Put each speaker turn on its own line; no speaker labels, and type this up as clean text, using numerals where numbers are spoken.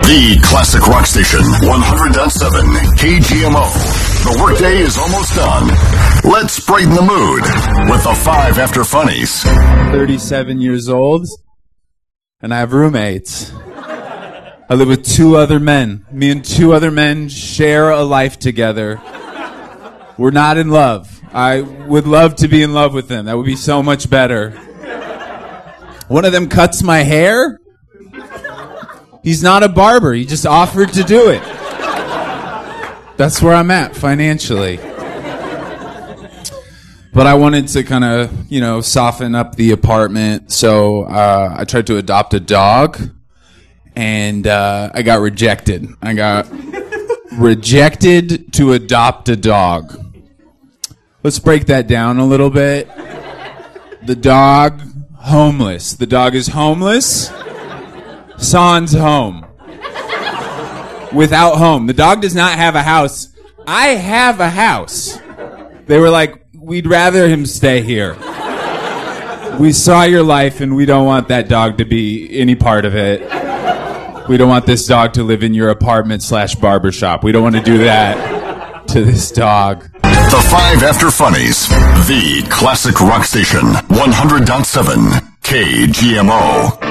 The classic rock station, 100.7 KGMO. The workday is almost done. Let's brighten the mood with the 5 After Funnies.
37 years old, and I have roommates. I live with 2 other men. Me and 2 other men share a life together. We're not in love. I would love to be in love with them. That would be so much better. One of them cuts my hair. He's not a barber. He just offered to do it. That's where I'm at financially. But I wanted to kind of, soften up the apartment. So I tried to adopt a dog, and I got rejected. I got rejected to adopt a dog. Let's break that down a little bit. The dog, homeless. The dog is homeless. Sans home. Without home. The dog does not have a house. I have a house. They were like, we'd rather him stay here. We saw your life and we don't want that dog to be any part of it. We don't want this dog to live in your apartment/barbershop. We don't want to do that to this dog.
The 5 After Funnies. The classic rock station, 100.7 KGMO.